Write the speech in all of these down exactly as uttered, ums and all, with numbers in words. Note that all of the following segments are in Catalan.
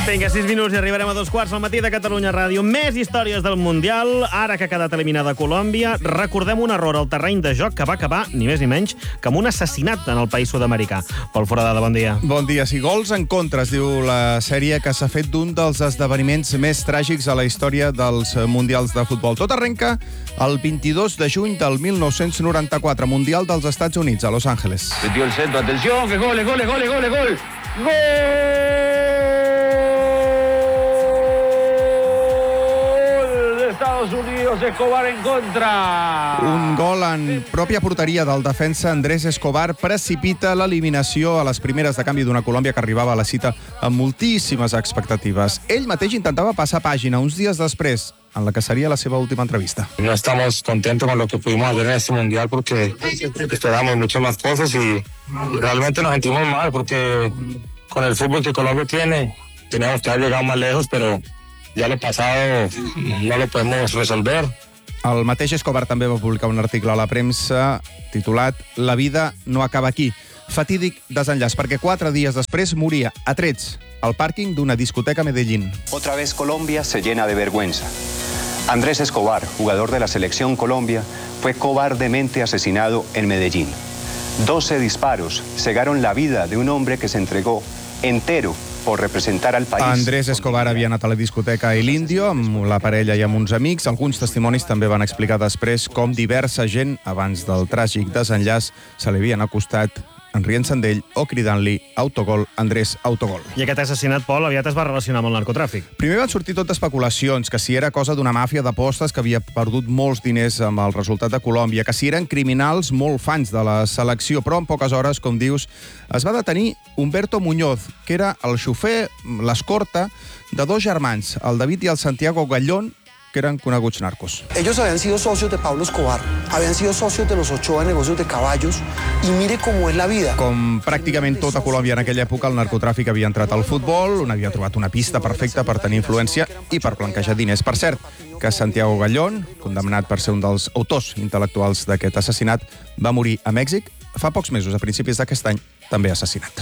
Vinga, sis minuts i arribarem a dos quarts al matí de Catalunya Ràdio. Més històries del Mundial. Ara que ha quedat eliminada Colòmbia, recordem un error al terreny de joc que va acabar, ni més ni menys, que amb un assassinat en el país sud-americà. Pol Foradada, bon dia. Bon dia. Si gols en contra, es diu la sèrie que s'ha fet d'un dels esdeveniments més tràgics a la història dels Mundials de futbol. Tot arrenca el vint-i-dos de juny del mil nou-cents noranta-quatre, Mundial dels Estats Units, a Los Ángeles. Metió el centro, atención, que gol, gol, gol, gol, gol. ¡Gol de Estados Unidos! Escobar en contra. Un gol en pròpia porteria del defensa Andrés Escobar precipita l'eliminació a les primeres de canvi d'una Colòmbia que arribava a la cita amb moltíssimes expectatives. Ell mateix intentava passar pàgina uns dies després, en la que sería la seva última entrevista. No estamos contentos con lo que pudimos hacer en este mundial porque esperamos muchas más cosas y realmente nos sentimos mal porque con el fútbol que Colombia tiene, teníamos que haber llegado más lejos, pero ya lo pasado no lo podemos resolver. El mateix Escobar també va publicar un article a la premsa titulat «La vida no acaba aquí». Fatídic desenllaç, perquè quatre dies després moria a trets al pàrquing d'una discoteca a Medellín. Otra vez Colombia se llena de vergüenza. Andrés Escobar, jugador de la Selección Colombia, fue cobardemente asesinado en Medellín. doce disparos cegaron la vida de un hombre que se entregó entero por representar al país. Andrés Escobar havia anat a la discoteca El Indio amb la parella i amb uns amics. Alguns testimonis també van explicar després com diversa gent, abans del tràgic desenllaç, se li havien acostat enrient-se'n d'ell o cridant-li autogol, Andrés, autogol. I aquest assassinat, Pol, aviat es va relacionar amb el narcotràfic. Primer van sortir tot especulacions, que si era cosa d'una màfia d'apostes que havia perdut molts diners amb el resultat de Colòmbia, que si eren criminals molt fans de la selecció, però en poques hores, com dius, es va detenir Humberto Muñoz, que era el xofer, l'escorta, de dos germans, el David i el Santiago Gallón, que eren coneguts narcos. Ellos habían sido socios de Pablo Escobar, habían sido socios de los Ochoa en negocios de caballos, y mire cómo es la vida. Com pràcticament tota Colòmbia en aquella època, el narcotràfic havia entrat al futbol, on havia trobat una pista perfecta per tenir influència i per blanquejar diners. Per cert, que Santiago Gallón, condemnat per ser un dels autors intel·lectuals d'aquest assassinat, va morir a Mèxic fa pocs mesos, a principis d'aquest any, també assassinat.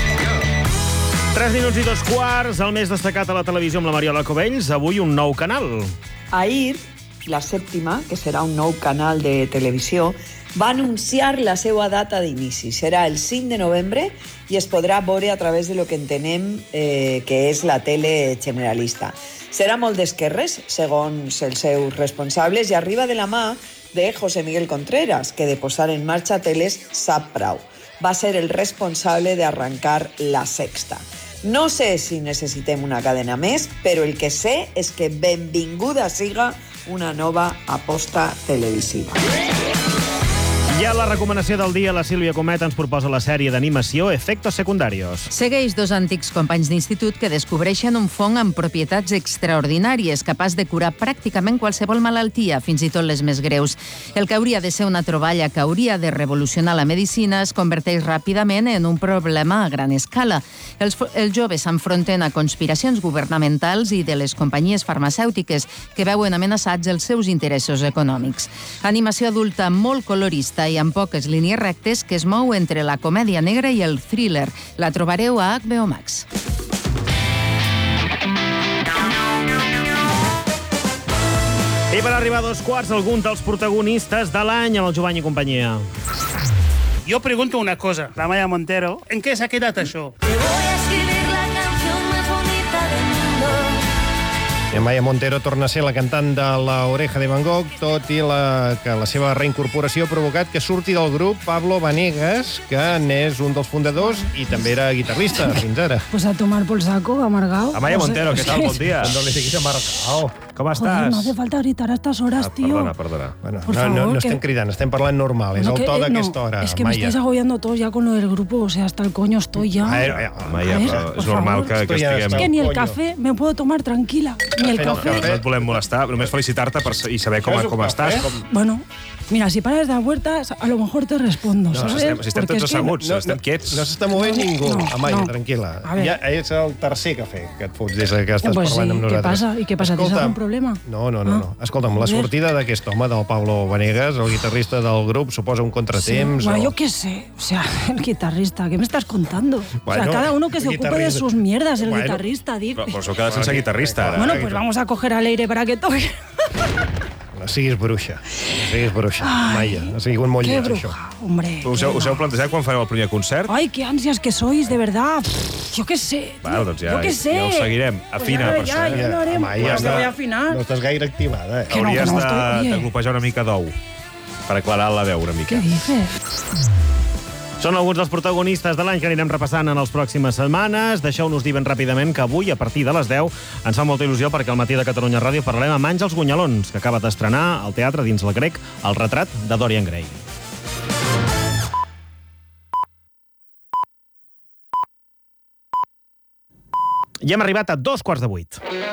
Tres minuts i dos quarts, el més destacat a la televisió amb la Mariola Covells. Avui un nou canal. Ahir, la Sèptima, que serà un nou canal de televisió, va anunciar la seva data d'inici. Serà el cinc de novembre i es podrà veure a través de lo que entenem eh, que és la tele generalista. Serà molt d'esquerres, segons els seus responsables, i arriba de la mà de José Miguel Contreras, que de posar en marxa teles sap prou. Va ser el responsable d'arrencar La Sexta. No sé si necessitem una cadena més, però el que sé és que benvinguda siga una nova aposta televisiva. I a la recomanació del dia, la Sílvia Comet ens proposa la sèrie d'animació Efectos Secundarios. Segueix dos antics companys d'institut que descobreixen un fong amb propietats extraordinàries, capaç de curar pràcticament qualsevol malaltia, fins i tot les més greus. El que hauria de ser una troballa que hauria de revolucionar la medicina es converteix ràpidament en un problema a gran escala. Els, els joves s'enfronten a conspiracions governamentals i de les companyies farmacèutiques que veuen amenaçats els seus interessos econòmics. Animació adulta molt colorista i amb poques línies rectes que es mou entre la comèdia negra i el thriller. La trobareu a H B O Max. I per arribar a dos quarts, algun dels protagonistes de l'any amb el Jovany i companyia. Jo pregunto una cosa, la Maya Montero, ¿en qué s'ha quedat això? Maya Montero torna a ser la cantant de La Oreja de Van Gogh, tot i la, que la seva reincorporació ha provocat que surti del grup Pablo Vanegas, que n'és un dels fundadors i també era guitarrista fins ara. Pues a tomar por saco, amargado. Amaya Montero, ¿qué tal? Bon dia. No le diguis amargado. Com estàs? Joder, no hace falta gritar a estas horas, Ah, tío. perdona, perdona. Bueno, Por no, favor, no, no que- estem cridant, estem parlant normal. És No, el que- to eh, d'aquesta no, hora, Es que me Maya. estáis agobiando todos ya con lo del grupo, o sea, hasta el coño estoy ya. A ver, Maya, A ver, però por és normal favor. que, que Esto ya estiguem... Es está. que ni el Coño. café me puedo tomar tranquila. Ni el Café no, café. café. No et volem molestar, només felicitar-te per, i saber com, Això és un com cafè? estàs. Com... Bueno, Mira, si paras de dar vueltas, a lo mejor te respondo, No, ¿sabes? si estem, si estem Porque tots és que- asseguts, No, estem no, quiets. no s'està movent ningú. No, Amaya, no. tranquil·la. A veure. Ja és el tercer cafè que et fots des que estàs pues parlant sí, amb què nosaltres. passa? I què passa? Tens algun problema? No, no, no. Ah. no. Escolta'm, la Joder. sortida d'aquest home, del Pablo Vanegas, el guitarrista del grup, suposa un contratemps? Sí, bueno, o... yo qué sé. O sea, el guitarrista, ¿qué me estás contando? Bueno, o sea, cada uno que se el ocupe de guitarrista- sus mierdas, el Bueno, guitarrista, dice. Però, però s'ho queda sense guitarrista, ara. Bueno, pues vamos a coger al aire para que toque. No siguis bruixa. No siguis bruixa. Amaya, ha sigut molt Qué lleig, això. bruja, hombre. Us heu, us heu plantejat quan fareu el primer concert? Ay, qué ansias que sois, de verdad. Pff, yo qué sé. Bueno, doncs ja, yo qué sé. ja ho seguirem. Afina, Pues per ya, això. ya, ya lo haremos. Amaya, Pues està- voy a afinar. No estàs gaire activada, eh? Que no, Hauries que no de, estoy- oye. de glopejar una mica d'ou per aclarar la veu una mica. ¿Qué dices? Són alguns dels protagonistes de l'any que anirem repassant en les pròximes setmanes. Deixeu-nos dir ben ràpidament que avui, a partir de les deu, ens fa molta il·lusió perquè al Matí de Catalunya Ràdio parlarem amb Àngels Gunyalons, que acaba d'estrenar al teatre dins el grec El retrat de Dorian Gray. I hem arribat a dos quarts de vuit.